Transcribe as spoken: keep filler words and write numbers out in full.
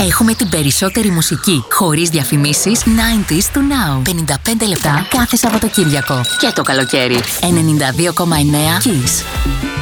Έχουμε την περισσότερη μουσική, χωρίς διαφημίσεις, ενενήντα to now. πενήντα πέντε λεπτά κάθε Σαββατοκύριακο. Και το καλοκαίρι. ενενήντα δύο κόμμα εννέα Kiss.